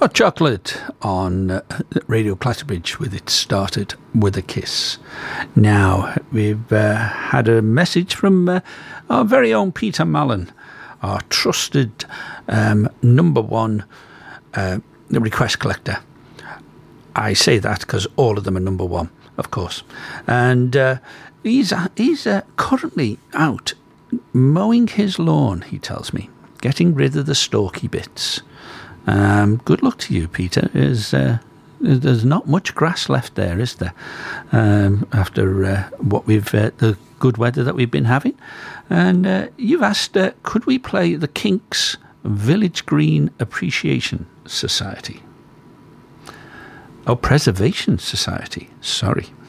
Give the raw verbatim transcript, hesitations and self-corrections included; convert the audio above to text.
Hot Chocolate on uh, Radio Clatterbridge with It Started With a Kiss. Now, we've uh, had a message from uh, our very own Peter Mallon, our trusted um, number one uh, request collector. I say that because all of them are number one, of course. And uh, he's, uh, he's uh, currently out mowing his lawn, he tells me, getting rid of the stalky bits. Um, good luck to you, Peter. Is uh, there's not much grass left there, is there? Um, after uh, what we've uh, the good weather that we've been having, and uh, you've asked, uh, could we play the Kinks' Village Green Appreciation Society? Oh, Preservation Society. Sorry.